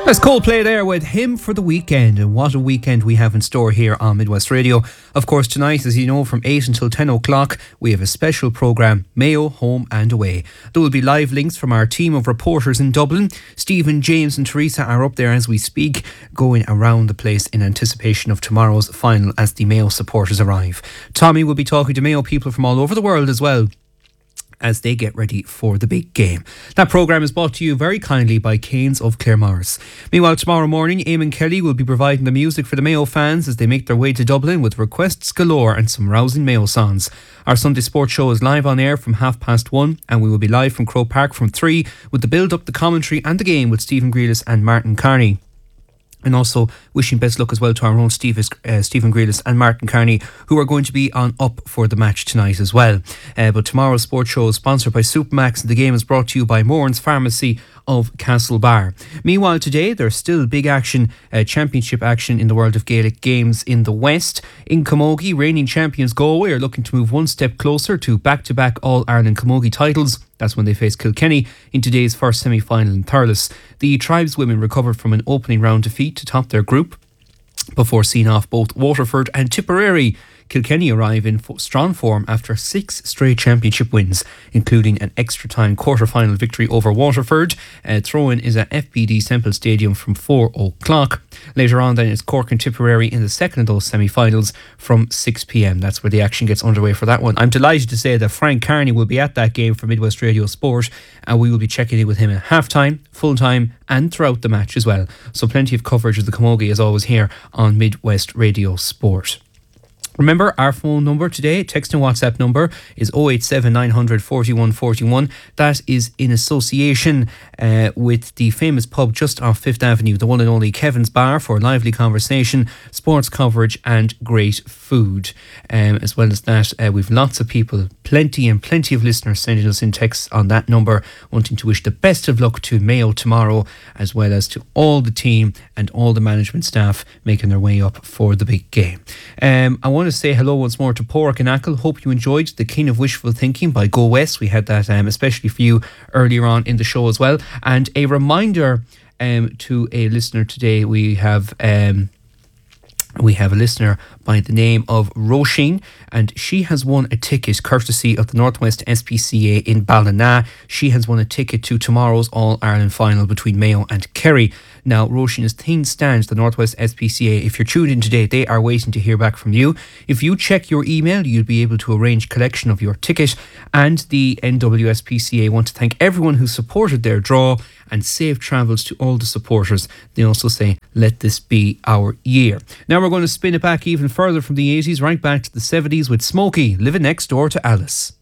There's Coldplay there with Him for the Weekend, and what a weekend we have in store here on Midwest Radio. Of course, tonight, as you know, from 8 until 10 o'clock, we have a special programme, Mayo Home and Away. There will be live links from our team of reporters in Dublin. Stephen, James and Teresa are up there as we speak, going around the place in anticipation of tomorrow's final as the Mayo supporters arrive. Tommy will be talking to Mayo people from all over the world as well, as they get ready for the big game. That programme is brought to you very kindly by Canes of Claremorris. Meanwhile, tomorrow morning, Eamon Kelly will be providing the music for the Mayo fans as they make their way to Dublin with requests galore and some rousing Mayo songs. Our Sunday Sports Show is live on air from 1:30, and we will be live from Croke Park from 3 with the build-up, the commentary and the game with Stephen Grealis and Martin Carney. And also wishing best luck as well to our own Stephen Grealis and Martin Carney, who are going to be on up for the match tonight as well. But tomorrow's sports show is sponsored by Supermax, and the game is brought to you by Moran's Pharmacy of Castlebar. Meanwhile, today there's still big action, championship action in the world of Gaelic games in the West. In Camogie, reigning champions Galway are looking to move one step closer to back-to-back All-Ireland Camogie titles. That's when they face Kilkenny in today's first semi-final in Thurles. The tribeswomen recovered from an opening round defeat to top their group before seeing off both Waterford and Tipperary. Kilkenny arrive in strong form after 6 straight championship wins, including an extra-time quarter-final victory over Waterford. Throw-in is at FBD Semple Stadium from 4 o'clock. Later on then it's Cork and Tipperary in the second of those semi-finals from 6 p.m. That's where the action gets underway for that one. I'm delighted to say that Frank Carney will be at that game for Midwest Radio Sport, and we will be checking in with him at half-time, full-time and throughout the match as well. So plenty of coverage of the Camogie as always here on Midwest Radio Sport. Remember, our phone number today, text and WhatsApp number, is 087 900 41 41. That is in association with the famous pub just off 5th Avenue, the one and only Kevin's Bar, for lively conversation, sports coverage and great food. As well as that, we've lots of people, plenty of listeners sending us in texts on that number, wanting to wish the best of luck to Mayo tomorrow, as well as to all the team and all the management staff making their way up for the big game. I want to say hello once more to Porrick and Ackle. Hope you enjoyed The King of Wishful Thinking by Go West. We had that especially for you earlier on in the show as well. And a reminder to a listener today, we have a listener by the name of Roisin, and she has won a ticket courtesy of the Northwest SPCA in Ballina. She has won a ticket to tomorrow's All-Ireland final between Mayo and Kerry. Now, Roisin, as things stand, the Northwest SPCA, if you're tuned in today, they are waiting to hear back from you. If you check your email, you'll be able to arrange collection of your ticket. And the NWSPCA want to thank everyone who supported their draw, and safe travels to all the supporters. They also say, let this be our year. Now we're going to spin it back even further from the 80s, right back to the 70s with Smokey, living next door to Alice.